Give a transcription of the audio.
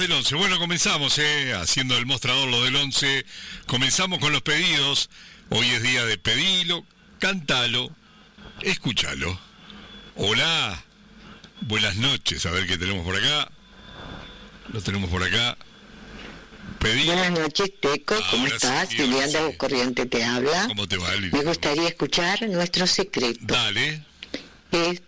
del 11. Bueno, comenzamos, haciendo el mostrador lo del 11. Comenzamos con los pedidos. Hoy es día de pedilo, cántalo, escúchalo. Hola, buenas noches. A ver qué tenemos por acá. Lo tenemos por acá. Pedilo. Buenas noches, Teco. ¿Cómo estás? Sí, Liliana sí. Corriente te habla. ¿Cómo te va, Lili? Me gustaría escuchar Nuestro Secreto. Dale. Es